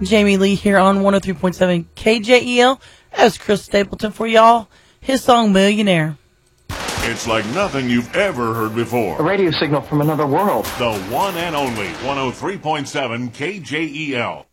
Jamie Lee here on 103.7 KJEL. That's Chris Stapleton for y'all. His song Millionaire. It's like nothing you've ever heard before. A radio signal from another world. The one and only 103.7 KJEL.